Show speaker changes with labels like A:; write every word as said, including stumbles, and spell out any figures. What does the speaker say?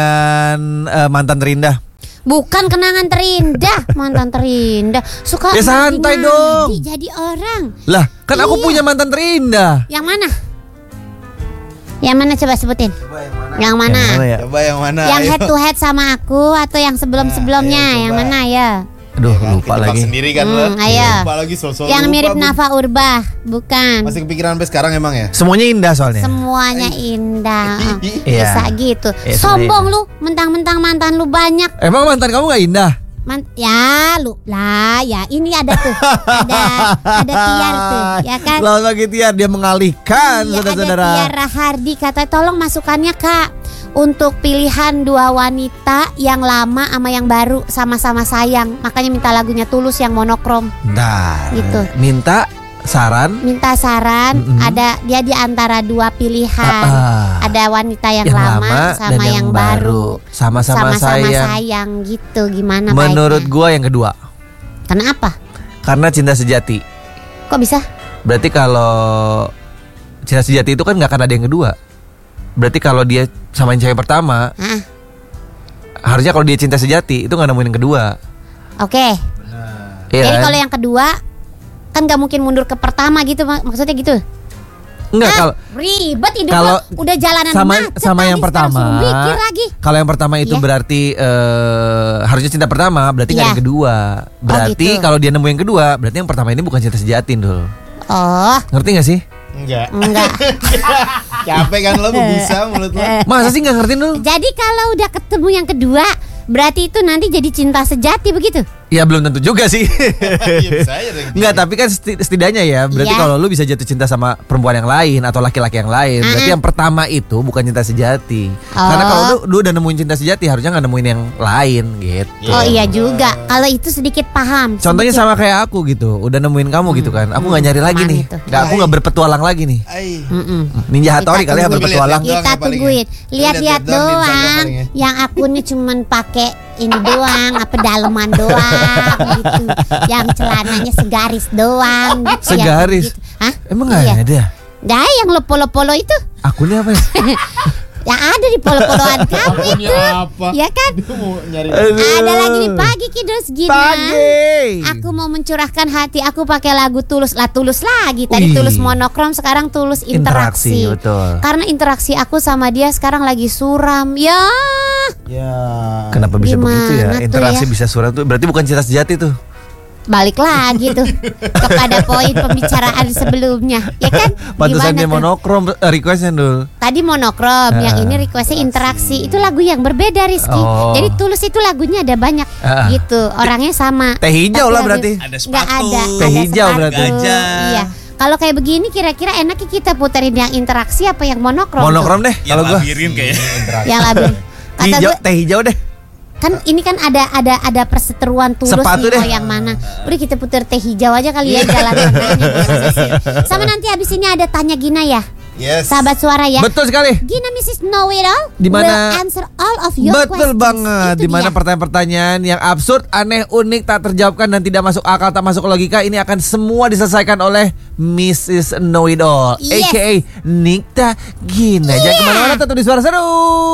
A: uh, mantan terindah.
B: Bukan kenangan terindah, mantan terindah. Suka
A: ya santai dong.
B: Jadi orang.
A: Lah, kan
B: iya.
A: aku punya mantan terindah.
B: Yang mana? Yang mana coba sebutin? Yang mana?
A: Yang mana ya?
C: Coba yang mana?
B: Yang
C: ayo.
B: head to head sama aku atau yang sebelum-sebelumnya?
C: Nah,
B: yang mana ya?
A: Aduh,
C: Ya,
A: lupa
C: kejebak
A: lagi.
C: sendiri kan
B: Hmm,
C: lo.
B: ayo.
C: Lupa lagi sosok.
B: Yang
C: lupa,
B: mirip
C: Bu.
B: Nafa Urbah, bukan?
C: Masih kepikiran sampai sekarang emang ya?
A: Semuanya indah soalnya.
B: Semuanya indah. Oh,
A: Iya.
B: bisa gitu.
A: Iya,
B: Sombong
A: semuanya
B: lu, mentang-mentang mantan lu banyak.
A: Emang mantan kamu gak indah?
B: Man- ya lu lah ya ini ada tuh ada ada Tiar tuh ya kan.
A: Lalu lagi Tiar dia mengalihkan
B: Iya,
A: saudara-saudara.
B: ada Tiara Hardi kata tolong masukannya kak untuk pilihan dua wanita yang lama sama yang baru sama-sama sayang, makanya minta lagunya Tulus yang monokrom.
A: Nah,
B: Gitu.
A: minta saran.
B: Minta saran.
A: Mm-mm.
B: Ada dia di antara dua pilihan.
A: Ah, ah.
B: Ada wanita yang,
A: Yang
B: lama,
A: lama
B: sama
A: dan
B: yang,
A: yang
B: baru.
A: baru. Sama-sama sayang.
B: sayang gitu. Gimana
A: Menurut
B: baiknya?
A: gua yang kedua.
B: Kenapa?
A: Karena cinta sejati.
B: Kok bisa?
A: Berarti kalau cinta sejati itu kan gak akan ada yang kedua. Berarti kalau dia sama yang cewek pertama,
B: Ah,
A: harusnya kalau dia cinta sejati itu gak nemuin yang kedua.
B: Oke.
A: Iya
B: Jadi
A: kan?
B: kalau yang kedua kan gak mungkin mundur ke pertama gitu, mak- maksudnya gitu.
A: Enggak,
B: Ah,
A: kalau
B: ribet hidup
A: kalau
B: lo. Udah jalanan
A: sama
B: macet
A: sama
B: tadi,
A: yang
B: sekarang
A: pertama.
B: suruh mikir lagi.
A: Kalau yang pertama itu
B: Iya.
A: berarti eh, harusnya cinta pertama, berarti nggak
B: Iya.
A: ada yang kedua. Berarti
B: gitu.
A: kalau dia nemu yang kedua, berarti yang pertama ini bukan cinta sejati dul.
B: Oh,
A: Ngerti nggak sih?
C: Enggak.
B: enggak.
C: Capek kan lo bisa mulut lo.
A: Masa sih nggak ngerti dul?
B: Jadi kalau udah ketemu yang kedua, berarti itu nanti jadi cinta sejati begitu?
A: Ya belum tentu juga sih.
C: Iya bisa aja deh.
A: Enggak, tapi kan seti- setidaknya ya berarti
B: Iya.
A: kalau lu bisa jatuh cinta sama perempuan yang lain atau laki-laki yang lain, berarti
B: Mm-mm.
A: yang pertama itu bukan cinta sejati.
B: Oh.
A: Karena kalau lu, lu udah nemuin cinta sejati, harusnya nggak nemuin yang lain gitu.
B: Oh iya juga. Kalau itu sedikit paham.
A: Contohnya
B: sedikit.
A: sama kayak aku gitu, udah nemuin kamu gitu kan. Aku nggak nyari lagi
B: Kemana
A: nih.
B: itu?
A: Nggak, aku nggak berpetualang lagi nih.
C: Ai.
B: Mm-mm.
A: Ninja Hattori
B: Kita
A: kali ya
B: tungguin.
A: berpetualang.
C: Doang
B: Kita
C: ya paling
B: tungguin.
C: ya.
B: Lihat-lihat
C: Lihat-lihat doang di Instagram
B: doang.
C: paling ya.
B: Yang akunnya cuman pakai ini doang, apa daleman doang gitu. Yang celananya segaris doang gitu.
A: Segaris?
B: Yang gitu. Hah?
A: Emang nggak
B: Iya.
A: ada?
B: Dah yang lo polo-polo itu.
A: Akunnya apa ya?
B: Yang ada di polo-poloan kamu
C: Akunnya
B: itu.
C: apa?
B: Ya kan?
C: Dia mau nyari.
B: Ada lagi di pagi Kidus gini.
A: Pagi.
B: Aku mau mencurahkan hati aku pakai lagu Tulus lah, Tulus lagi. Tadi
A: Wih.
B: Tulus monokrom, sekarang Tulus interaksi.
A: Interaksi, betul.
B: Karena interaksi aku sama dia sekarang lagi suram. Ya.
C: Ya.
A: Kenapa bisa
B: Gimana
A: begitu ya?
B: tuh
A: Interaksi
B: ya?
A: bisa surat tuh berarti bukan cinta sejati tuh.
B: Balik lagi tuh kepada poin pembicaraan sebelumnya, ya kan?
A: Pantesan
B: Gimana
A: dia
B: tuh?
A: monokrom eh, requestnya dul.
B: Tadi monokrom, yang
A: Ah.
B: ini requestnya interaksi. Itu lagu yang berbeda Rizky.
A: Oh.
B: Jadi Tulus itu lagunya ada banyak
A: Ah.
B: gitu. Orangnya sama.
A: Teh hijau
B: Tapi
A: lah
B: lagu-
A: berarti.
D: Ada
B: Nggak
D: sepatu.
B: ada.
A: Teh
B: ada
A: hijau
B: sepatu.
A: berarti.
D: Gajah.
B: Iya. Kalau kayak begini kira-kira enaknya kita puterin yang interaksi apa yang monokrom?
A: Monokrom deh
D: Yang
A: kalau gua.
D: labirin kayaknya.
B: Tuh? Yang labir. Kata
A: Hijau,
B: gue
A: teh hijau deh.
B: kan ini kan ada ada ada perseteruan Tulus
A: Sepatu
B: nih
A: deh.
B: mau yang mana. Udah kita puter teh hijau aja kali ya jalan sama nanti abis ini ada tanya Gina ya.
C: Yes.
B: Sahabat suara ya.
A: Betul sekali.
B: Gina missus Know It All
A: Di mana-
B: will answer all of your
A: Betul
B: questions.
A: banget.
B: Itu
A: Di mana
B: dia.
A: pertanyaan-pertanyaan yang absurd, aneh, unik, tak terjawabkan dan tidak masuk akal, tak masuk logika ini akan semua diselesaikan oleh missus Know It All,
B: Yes.
A: aka Nikta Gina. Jangan
B: Iya.
A: kemana-mana, tetap di Suara Seru.